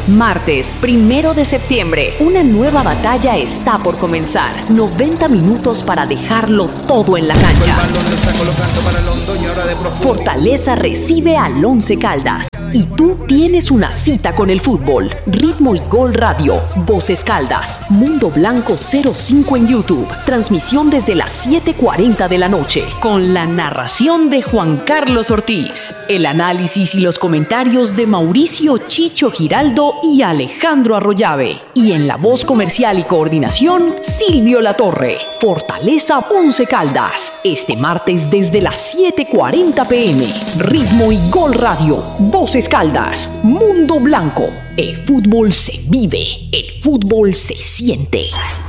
Martes 1 de septiembre, una nueva batalla está por comenzar. 90 minutos para dejarlo todo en la cancha. Fortaleza recibe al Once Caldas. Y tú tienes una cita con el fútbol. Ritmo y Gol Radio, Voces Caldas, Mundo Blanco 05 en YouTube. Transmisión desde las 7:40 de la noche. Con la narración de Juan Carlos Ortiz. El análisis y los comentarios de Mauricio Chicho Giraldo y Alejandro Arroyave. Y en la voz comercial y coordinación, Silvio Latorre. Fortaleza Once Caldas. Este martes desde las 7:40 p.m. Ritmo y Gol Radio, Voces Caldas, Mundo Blanco. El fútbol se vive, el fútbol se siente.